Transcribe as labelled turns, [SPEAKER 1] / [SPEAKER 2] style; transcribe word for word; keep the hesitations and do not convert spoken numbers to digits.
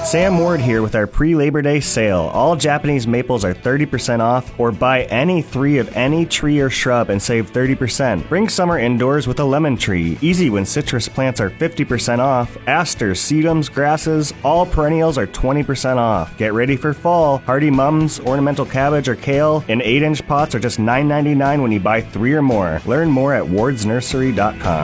[SPEAKER 1] Sam Ward here with our pre-Labor Day sale. All Japanese maples are thirty percent off, or buy any three of any tree or shrub and save thirty percent. Bring summer indoors with a lemon tree. Easy when citrus plants are fifty percent off. Asters, sedums, grasses, all perennials are twenty percent off. Get ready for fall. Hardy mums, ornamental cabbage, or kale in eight inch pots are just nine ninety-nine when you buy three or more. Learn more at wards nursery dot com.